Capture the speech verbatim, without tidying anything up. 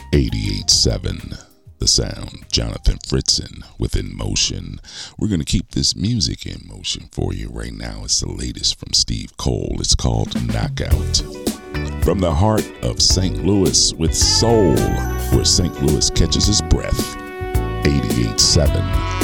eighty-eight seven, The Sound, Jonathan Fritzen with In Motion. We're going to keep this music in motion for you right now. It's the latest from Steve Cole. It's called Knockout. From the heart of Saint Louis with soul, where Saint Louis catches his breath. eighty-eight seven.